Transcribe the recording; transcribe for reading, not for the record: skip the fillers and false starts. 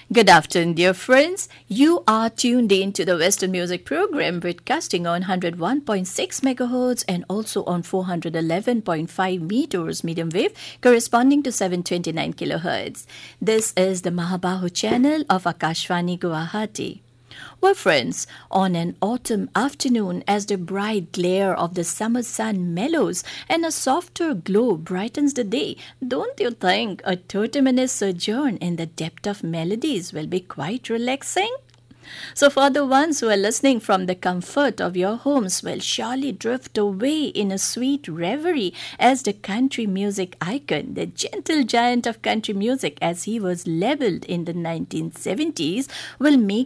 Good afternoon, dear friends. You are tuned in to the Western Music Program, broadcasting on 101.6 megahertz and also on 411.5 meters medium wave, corresponding to 729 kilohertz. This is the Mahabahu channel of Akashvani Guwahati. Well, friends, on an autumn afternoon, as the bright glare of the summer sun mellows and a softer glow brightens the day, don't you think a 30-minute sojourn in the depth of melodies will be quite relaxing? So, for the ones who are listening from the comfort of your homes, will surely drift away in a sweet reverie as the country music icon, the gentle giant of country music as he was labeled in the 1970s, will make